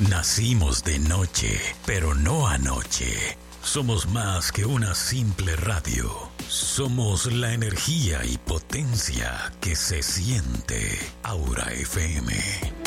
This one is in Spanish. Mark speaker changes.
Speaker 1: Nacimos de noche, pero no anoche. Somos más que una simple radio. Somos la energía y potencia que se siente. Aura FM.